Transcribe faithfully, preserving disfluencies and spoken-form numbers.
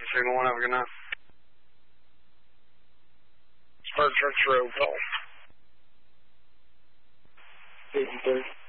Signal one, have a good night. Spur Church Road, call. fifty-three.